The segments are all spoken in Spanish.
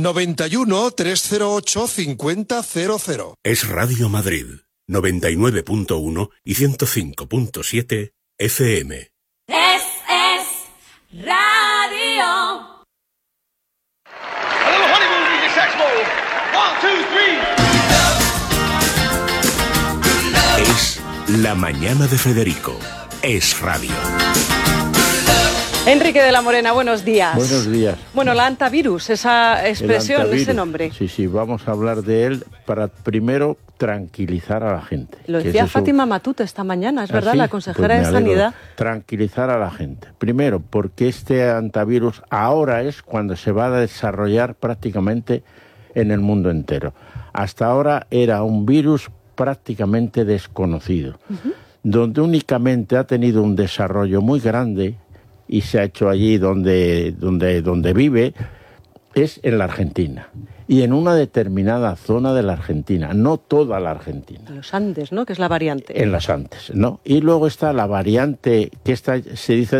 91 308 5000. Es Radio Madrid, 99.1 y 105.7 FM. Es Radio. A little honeymoon music, saxophone. 1, 2, 3. Es La Mañana de Federico. Es Radio. Enrique de la Morena, buenos días. Buenos días. Bueno, la antivirus, esa expresión, ese nombre. Sí, vamos a hablar de él para primero tranquilizar a la gente. Lo decía Fátima Matute esta mañana, es verdad, la consejera de Sanidad. Tranquilizar a la gente. Primero, porque este antivirus ahora es cuando se va a desarrollar prácticamente en el mundo entero. Hasta ahora era un virus prácticamente desconocido, donde únicamente ha tenido un desarrollo muy grande y se ha hecho allí donde vive, es en la Argentina. Y en una determinada zona de la Argentina, no toda la Argentina. En los Andes, ¿no? Que es la variante. En los Andes, ¿no? Y luego está la variante, que se dice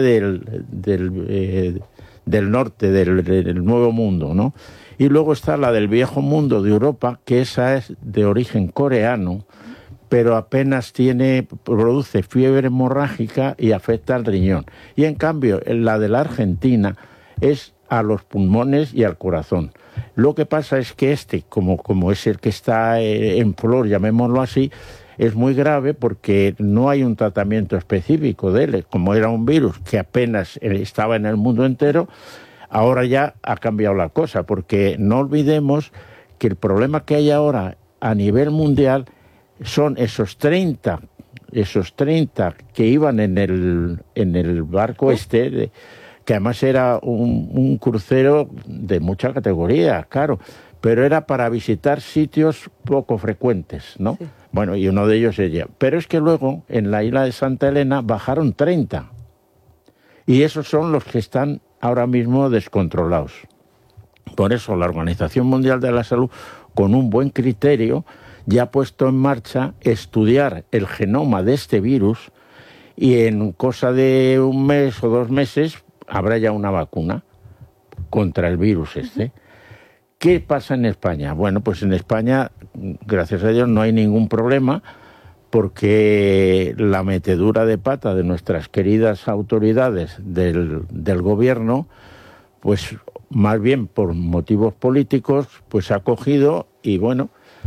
del norte, del Nuevo Mundo, ¿no? Y luego está la del Viejo Mundo de Europa, que esa es de origen coreano, pero apenas produce fiebre hemorrágica y afecta al riñón. Y en cambio, la de la Argentina es a los pulmones y al corazón. Lo que pasa es que como es el que está en flor, llamémoslo así, es muy grave porque no hay un tratamiento específico de él. Como era un virus que apenas estaba en el mundo entero, ahora ya ha cambiado la cosa, porque no olvidemos que el problema que hay ahora a nivel mundial son esos 30 que iban en el barco que además era un crucero de mucha categoría, claro, pero era para visitar sitios poco frecuentes, ¿no? Sí. Bueno, y uno de ellos ella. Pero es que luego en la isla de Santa Elena bajaron 30. Y esos son los que están ahora mismo descontrolados. Por eso la Organización Mundial de la Salud, con un buen criterio, ya ha puesto en marcha estudiar el genoma de este virus y en cosa de 1 mes o 2 meses habrá ya una vacuna contra el virus este. ¿Qué pasa en España? Bueno, pues en España, gracias a Dios, no hay ningún problema porque la metedura de pata de nuestras queridas autoridades del gobierno, pues más bien por motivos políticos, pues ha cogido y bueno,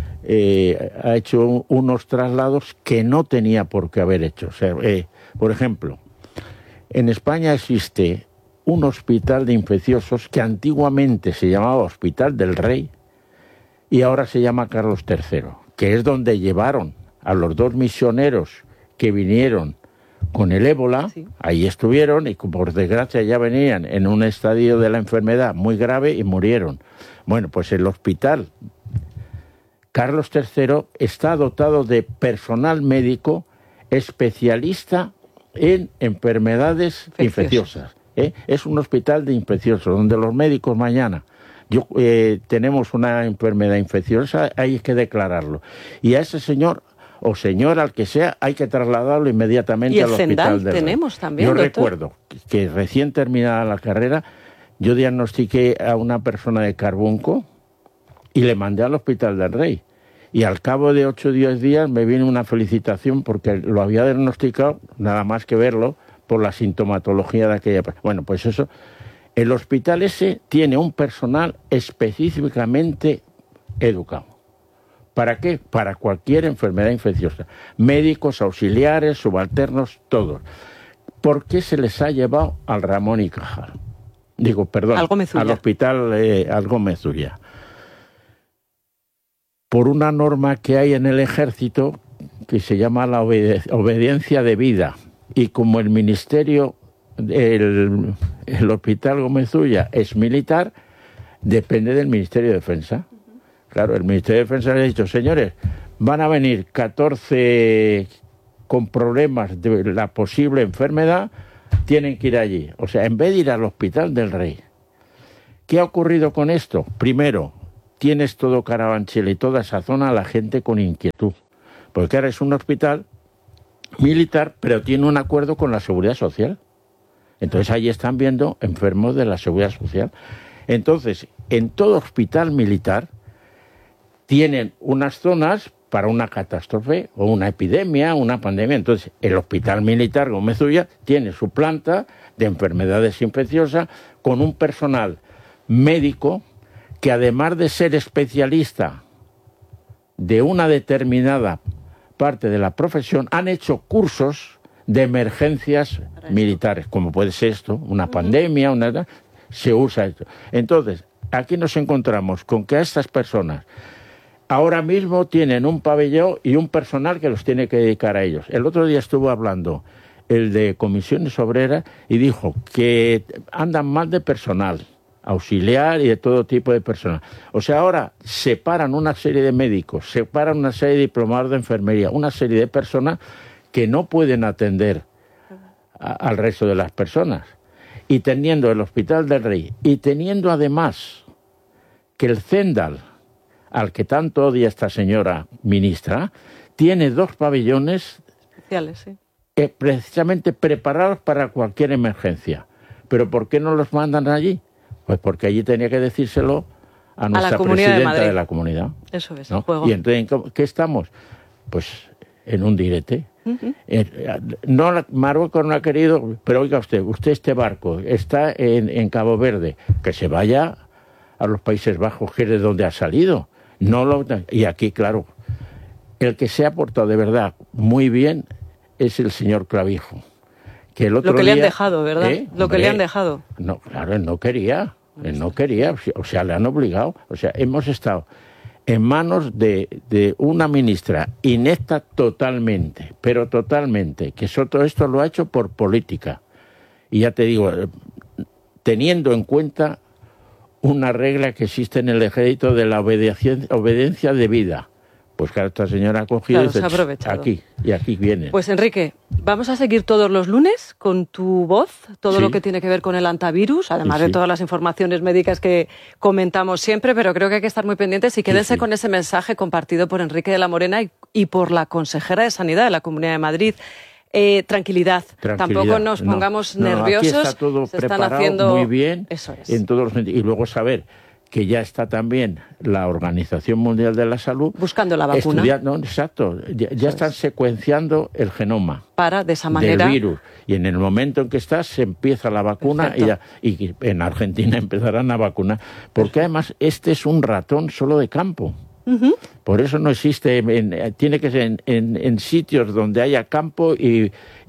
ha hecho unos traslados que no tenía por qué haber hecho. O sea, por ejemplo, en España existe un hospital de infecciosos que antiguamente se llamaba Hospital del Rey y ahora se llama Carlos III, que es donde llevaron a los 2 misioneros que vinieron con el ébola. Sí. Ahí estuvieron y por desgracia ya venían en un estadio de la enfermedad muy grave y murieron. Bueno, pues el hospital Carlos III está dotado de personal médico especialista en enfermedades infecciosas. Es un hospital de infecciosos, donde los médicos mañana tenemos una enfermedad infecciosa, hay que declararlo. Y a ese señor o señora, al que sea, hay que trasladarlo inmediatamente al hospital del Rey. Tenemos también, Yo doctor. recuerdo que recién terminada la carrera, yo diagnostiqué a una persona de Carbunco y le mandé al Hospital del Rey. Y al cabo de 8 o 10 días me vino una felicitación porque lo había diagnosticado, nada más que verlo, por la sintomatología de aquella persona. Bueno, pues eso, el hospital ese tiene un personal específicamente educado. ¿Para qué? Para cualquier enfermedad infecciosa. Médicos, auxiliares, subalternos, todos. ¿Por qué se les ha llevado al Ramón y Cajal? Al hospital al Gómez Ulla. Por una norma que hay en el ejército que se llama la obediencia debida. Y como el ministerio, el hospital Gómez Ulla es militar, depende del Ministerio de Defensa. Claro, el Ministerio de Defensa le ha dicho, señores, van a venir 14 con problemas de la posible enfermedad, tienen que ir allí. O sea, en vez de ir al Hospital del Rey. ¿Qué ha ocurrido con esto? Primero, tienes todo Carabanchel y toda esa zona, la gente con inquietud. Porque ahora es un hospital militar, pero tiene un acuerdo con la Seguridad Social. Entonces allí están viendo enfermos de la Seguridad Social. Entonces, en todo hospital militar tienen unas zonas para una catástrofe o una epidemia, una pandemia. Entonces, el Hospital Militar Gómez Ulla tiene su planta de enfermedades infecciosas con un personal médico que, además de ser especialista de una determinada parte de la profesión, han hecho cursos de emergencias militares, como puede ser esto, una pandemia, se usa esto. Entonces, aquí nos encontramos con que a estas personas ahora mismo tienen un pabellón y un personal que los tiene que dedicar a ellos. El otro día estuvo hablando el de Comisiones Obreras y dijo que andan mal de personal auxiliar y de todo tipo de personal. O sea, ahora separan una serie de médicos, separan una serie de diplomados de enfermería, una serie de personas que no pueden atender al resto de las personas. Y teniendo el Hospital del Rey, y teniendo además que el Zendal, al que tanto odia esta señora ministra, tiene 2 pabellones especiales, sí, precisamente preparados para cualquier emergencia. ¿Pero por qué no los mandan allí? Pues porque allí tenía que decírselo a nuestra presidenta de la comunidad. Eso es, ¿no? el juego. Y entonces, ¿qué estamos? Pues en un direte. Marruecos no ha querido, pero oiga usted este barco está en Cabo Verde, que se vaya a los Países Bajos, que es de donde ha salido. Y aquí, claro, el que se ha portado de verdad muy bien es el señor Clavijo. Que el otro lo que día, le han dejado, ¿verdad? Lo que le han dejado. No, claro, él no quería, o sea, le han obligado. O sea, hemos estado en manos de una ministra inepta totalmente, pero totalmente, que todo esto lo ha hecho por política. Y ya te digo, teniendo en cuenta una regla que existe en el ejército de la obediencia debida. Pues claro, esta señora ha cogido y dice, aquí viene. Pues Enrique, vamos a seguir todos los lunes con tu voz, todo lo que tiene que ver con el antivirus, además de todas las informaciones médicas que comentamos siempre, pero creo que hay que estar muy pendientes y quédense con ese mensaje compartido por Enrique de la Morena y por la consejera de Sanidad de la Comunidad de Madrid. Tranquilidad, tampoco nos pongamos nerviosos. Aquí está todo preparado muy bien, eso es. En todos los sentidos. Y luego saber que ya está también la Organización Mundial de la Salud buscando la vacuna. Exacto, ya están secuenciando el genoma para de esa manera del virus. Y en el momento en que se empieza la vacuna y en Argentina empezarán a vacunar. Porque además este es un ratón solo de campo. Por eso no existe, tiene que ser en sitios donde haya campo y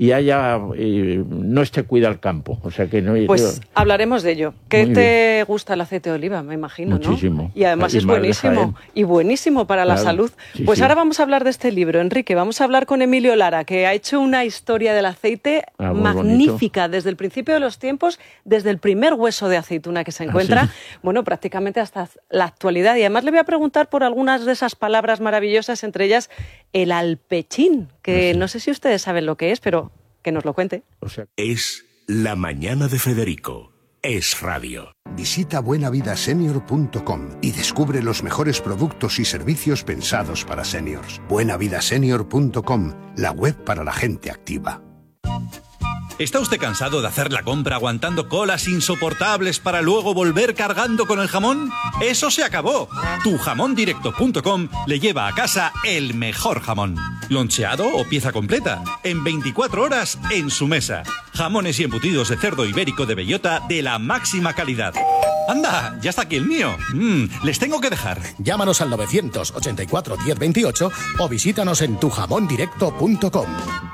no esté cuidado el campo. O sea que no. Pues hablaremos de ello. ¿Qué te gusta el aceite de oliva? Me imagino, muchísimo, ¿no? Y además es buenísimo. Y buenísimo para la salud. Pues ahora vamos a hablar de este libro, Enrique. Vamos a hablar con Emilio Lara, que ha hecho una historia del aceite magnífica bonito. Desde el principio de los tiempos, desde el primer hueso de aceituna que se encuentra, bueno, prácticamente hasta la actualidad. Y además le voy a preguntar por algunas de esas palabras maravillosas, entre ellas el alpechín, que no sé si ustedes saben lo que es, pero que nos lo cuente. Es La Mañana de Federico. Es radio. Visita buenavidasenior.com y descubre los mejores productos y servicios pensados para seniors. buenavidasenior.com, la web para la gente activa. ¿Está usted cansado de hacer la compra aguantando colas insoportables para luego volver cargando con el jamón? ¡Eso se acabó! Tujamondirecto.com le lleva a casa el mejor jamón. ¿Loncheado o pieza completa? En 24 horas en su mesa. Jamones y embutidos de cerdo ibérico de bellota de la máxima calidad. ¡Anda! ¡Ya está aquí el mío! Les tengo que dejar. Llámanos al 984 1028 o visítanos en tujamondirecto.com.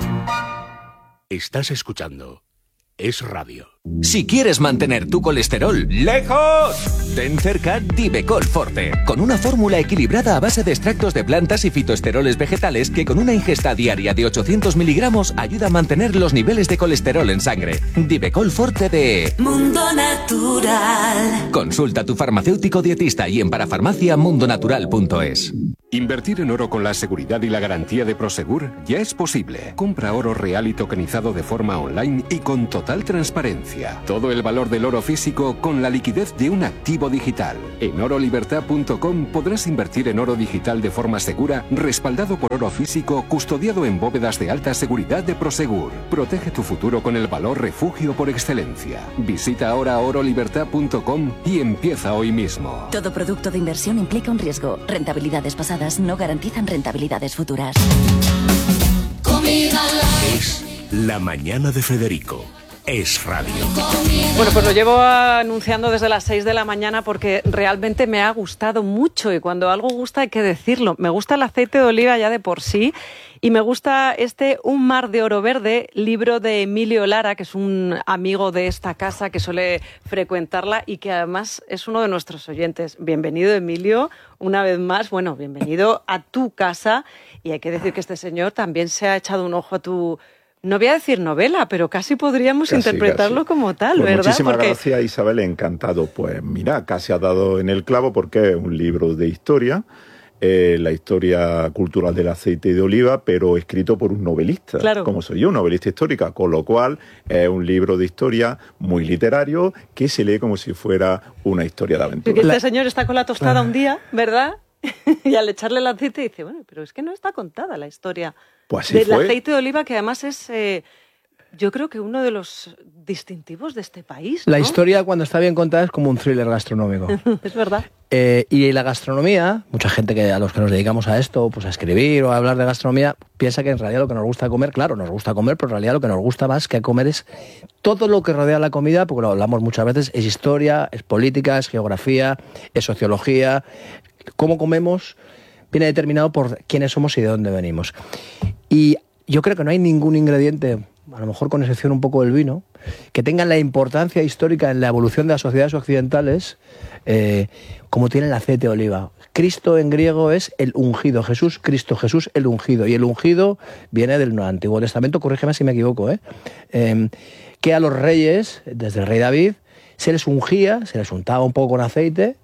Estás escuchando Es Radio. Si quieres mantener tu colesterol lejos, ten cerca Divecol Forte, con una fórmula equilibrada a base de extractos de plantas y fitoesteroles vegetales que con una ingesta diaria de 800 miligramos ayuda a mantener los niveles de colesterol en sangre. Divecol Forte de Mundo Natural. Consulta a tu farmacéutico dietista y en parafarmacia mundonatural.es. Invertir en oro con la seguridad y la garantía de Prosegur ya es posible. Compra oro real y tokenizado de forma online y con total transparencia. Todo el valor del oro físico con la liquidez de un activo digital. En orolibertad.com podrás invertir en oro digital de forma segura, respaldado por oro físico, custodiado en bóvedas de alta seguridad de Prosegur. Protege tu futuro con el valor refugio por excelencia. Visita ahora orolibertad.com y empieza hoy mismo. Todo producto de inversión implica un riesgo. Rentabilidades pasadas no garantizan rentabilidades futuras. Es La Mañana de Federico. Es radio. Bueno, pues lo llevo anunciando desde las 6 de la mañana porque realmente me ha gustado mucho y cuando algo gusta hay que decirlo. Me gusta el aceite de oliva ya de por sí y me gusta Un mar de oro verde, libro de Emilio Lara, que es un amigo de esta casa que suele frecuentarla y que además es uno de nuestros oyentes. Bienvenido, Emilio, una vez más. Bueno, bienvenido a tu casa y hay que decir que este señor también se ha echado un ojo a tu... No voy a decir novela, pero casi podríamos interpretarlo como tal, pues ¿verdad? Muchísimas gracias, Isabel, encantado. Pues mira, casi ha dado en el clavo porque es un libro de historia, la historia cultural del aceite de oliva, pero escrito por un novelista, claro, como soy yo, un novelista histórica, con lo cual es un libro de historia muy literario que se lee como si fuera una historia de aventura. Este señor está con la tostada un día, ¿verdad? Y al echarle el aceite dice, bueno, pero es que no está contada la historia del aceite de oliva, que además es, yo creo que uno de los distintivos de este país, ¿no? La historia, cuando está bien contada, es como un thriller gastronómico. Es verdad. Y la gastronomía, mucha gente a los que nos dedicamos a esto, pues a escribir o a hablar de gastronomía, piensa que en realidad lo que nos gusta comer, claro, nos gusta comer, pero en realidad lo que nos gusta más que comer es todo lo que rodea la comida, porque lo hablamos muchas veces, es historia, es política, es geografía, es sociología. Cómo comemos viene determinado por quiénes somos y de dónde venimos. Y yo creo que no hay ningún ingrediente, a lo mejor con excepción un poco del vino, que tenga la importancia histórica en la evolución de las sociedades occidentales como tiene el aceite de oliva. Cristo en griego es el ungido, Jesús, Cristo, Jesús el ungido. Y el ungido viene del Antiguo Testamento, corrígeme si me equivoco, que a los reyes, desde el rey David, se les ungía, se les untaba un poco con aceite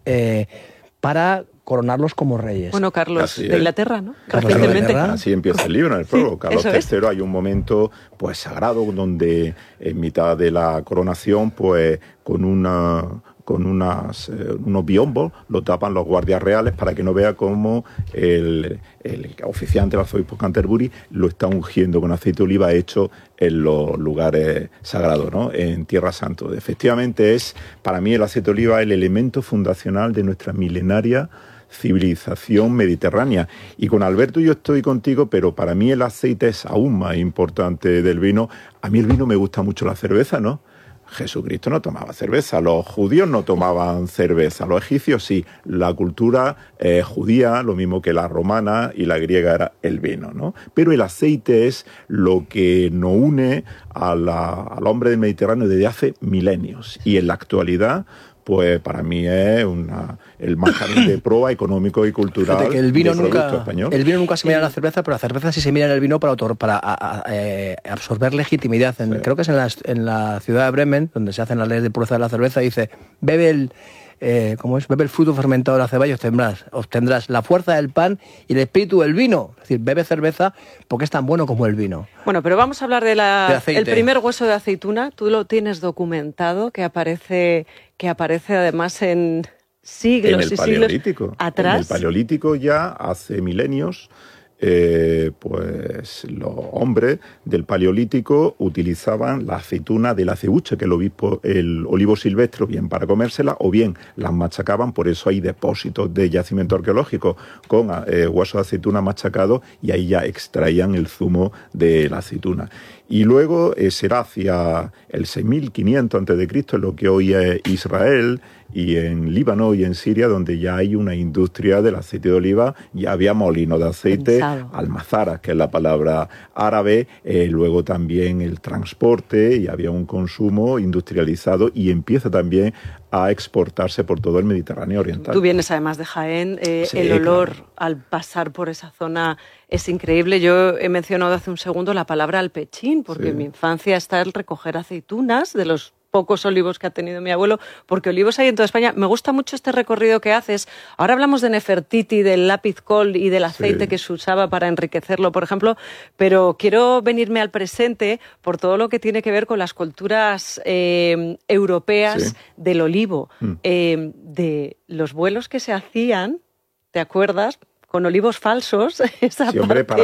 para coronarlos como reyes. Bueno, Carlos de Inglaterra, ¿no? Así empieza el libro, en el prólogo. Carlos III, hay un momento pues sagrado donde en mitad de la coronación, pues con unos biombos lo tapan los guardias reales para que no vea cómo el oficiante del arzobispo de Canterbury lo está ungiendo con aceite de oliva hecho en los lugares sagrados, ¿no? En Tierra Santa. Efectivamente es, para mí, el aceite de oliva el elemento fundacional de nuestra milenaria civilización mediterránea. Y con Alberto yo estoy contigo, pero para mí el aceite es aún más importante del vino. A mí el vino me gusta mucho la cerveza, ¿no? Jesucristo no tomaba cerveza, los judíos no tomaban cerveza, los egipcios sí. La cultura judía, lo mismo que la romana y la griega, era el vino, ¿no? Pero el aceite es lo que nos une al hombre del Mediterráneo desde hace milenios. Y en la actualidad, pues para mí es el margen de prueba económico y cultural. Fíjate que el vino español. El vino nunca se mira en la cerveza, pero la cerveza sí se mira en el vino para absorber legitimidad. Creo que es en la ciudad de Bremen, donde se hacen las leyes de pureza de la cerveza, dice, bebe el fruto fermentado de la cebada y obtendrás la fuerza del pan y el espíritu del vino. Es decir, bebe cerveza porque es tan bueno como el vino. Bueno, pero vamos a hablar del primer hueso de aceituna. Tú lo tienes documentado, que aparece además en siglos y siglos atrás. En el Paleolítico ya hace milenios, pues los hombres del Paleolítico utilizaban la aceituna del aceuche, que el olivo silvestre, bien para comérsela o bien las machacaban. Por eso hay depósitos de yacimiento arqueológico con huesos de aceituna machacados y ahí ya extraían el zumo de la aceituna. Y luego será hacia el 6500 a.C., en lo que hoy es Israel, y en Líbano y en Siria, donde ya hay una industria del aceite de oliva, ya había molinos de aceite, almazaras, que es la palabra árabe, luego también el transporte, y había un consumo industrializado, y empieza también a exportarse por todo el Mediterráneo oriental. Tú vienes además de Jaén, el olor al pasar por esa zona es increíble. Yo he mencionado hace un segundo la palabra alpechín, porque en mi infancia está el recoger aceitunas de los pocos olivos que ha tenido mi abuelo, porque olivos hay en toda España. Me gusta mucho este recorrido que haces. Ahora hablamos de Nefertiti, del lápiz col y del aceite que se usaba para enriquecerlo, por ejemplo, pero quiero venirme al presente por todo lo que tiene que ver con las culturas europeas del olivo, de los vuelos que se hacían, ¿te acuerdas?, con olivos falsos, esa sí, hombre, parte